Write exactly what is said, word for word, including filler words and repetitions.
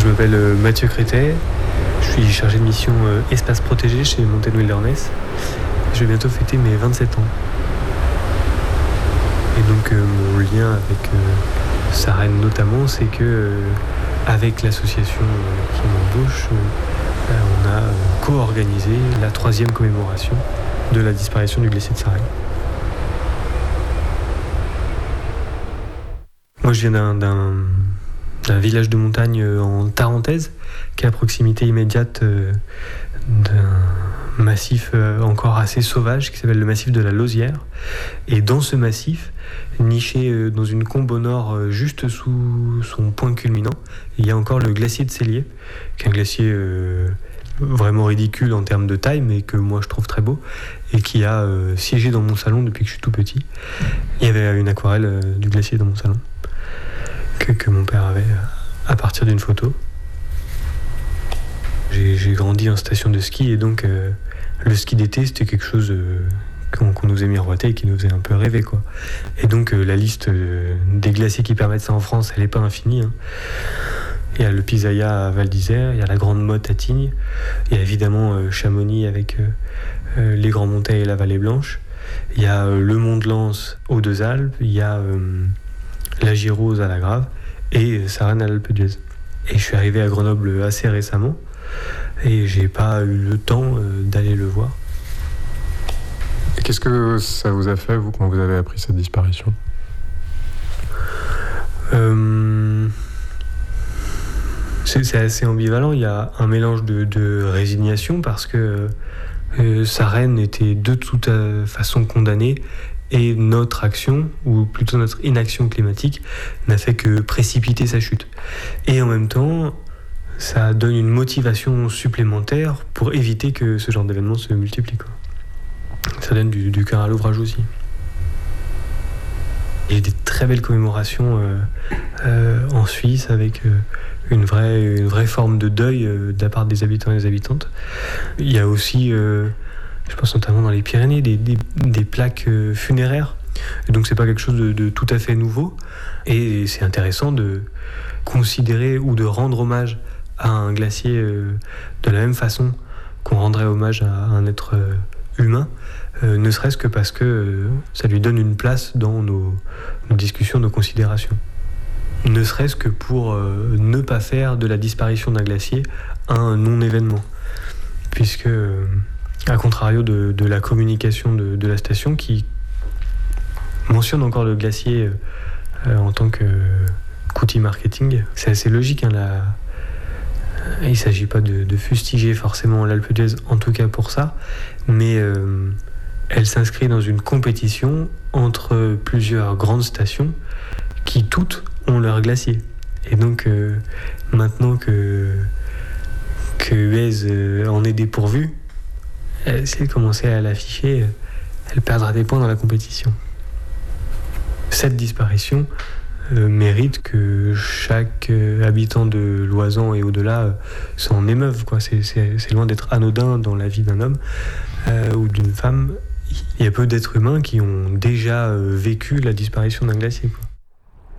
Je m'appelle Mathieu Crétet, je suis chargé de mission espace protégé chez Mountain Wilderness. Je vais bientôt fêter mes vingt-sept ans. Et donc euh, mon lien avec euh, Sarenne notamment, c'est que euh, avec l'association euh, qui m'embauche, euh, on a euh, co-organisé la troisième commémoration de la disparition du glacier de Sarenne. Moi je viens d'un, d'un, d'un village de montagne en Tarentaise, qui est à proximité immédiate euh, d'un massif euh, encore assez sauvage qui s'appelle le massif de la Lausière. Et dans ce massif, niché euh, dans une combe au nord, euh, juste sous son point culminant, il y a encore le glacier de Cellier, qui est un glacier euh, vraiment ridicule en termes de taille, mais que moi je trouve très beau, et qui a euh, siégé dans mon salon depuis que je suis tout petit. Il y avait une aquarelle euh, du glacier dans mon salon, que, que mon père avait euh, à partir d'une photo. J'ai, j'ai grandi en station de ski, et donc euh, le ski d'été, c'était quelque chose euh, qu'on, qu'on nous a miroité et qui nous faisait un peu rêver, quoi. Et donc euh, la liste euh, des glaciers qui permettent ça en France, elle n'est pas infinie, hein. Il y a le Pisaya à Val d'Isère, il y a la Grande Motte à Tignes, il y a évidemment euh, Chamonix avec euh, euh, les Grands Montets et la Vallée Blanche, il y a euh, le Mont de Lens aux Deux Alpes, il y a euh, la Girose à la Grave et euh, Sarenne à l'Alpe d'Huez. Et je suis arrivé à Grenoble assez récemment et j'ai pas eu le temps euh, d'aller le voir. Et qu'est-ce que ça vous a fait, vous, quand vous avez appris cette disparition ? euh... C'est, c'est assez ambivalent. Il y a un mélange de, de résignation parce que euh, Sarenne était de toute façon condamnée et notre action, ou plutôt notre inaction climatique, n'a fait que précipiter sa chute. Et en même temps, ça donne une motivation supplémentaire pour éviter que ce genre d'événement se multiplie, quoi. Ça donne du, du cœur à l'ouvrage aussi. Il y a des très belles commémorations euh, euh, en Suisse avec euh, une, vraie, une vraie forme de deuil euh, de la part des habitants et des habitantes. Il y a aussi, euh, je pense notamment dans les Pyrénées, des, des, des plaques euh, funéraires. Et donc c'est pas quelque chose de, de tout à fait nouveau. Et c'est intéressant de considérer ou de rendre hommage à un glacier euh, de la même façon qu'on rendrait hommage à un être euh, humain. Euh, ne serait-ce que parce que euh, ça lui donne une place dans nos, nos discussions, nos considérations. Ne serait-ce que pour euh, ne pas faire de la disparition d'un glacier un non-événement. Puisque, euh, à contrario de, de la communication de, de la station qui mentionne encore le glacier euh, en tant que, euh, qu'outil marketing, c'est assez logique, hein, la... Il ne s'agit pas de, de fustiger forcément l'Alpe d'Huez, en tout cas pour ça, mais euh, elle s'inscrit dans une compétition entre plusieurs grandes stations qui toutes ont leur glacier. Et donc, euh, maintenant que, que Huez euh, en est dépourvue, euh, si elle commençait à l'afficher, euh, elle perdra des points dans la compétition. Cette disparition euh, mérite que chaque euh, habitant de Loisan et au-delà euh, s'en émeuve, quoi. C'est, c'est, c'est loin d'être anodin dans la vie d'un homme euh, ou d'une femme. Il y a peu d'êtres humains qui ont déjà euh, vécu la disparition d'un glacier, quoi.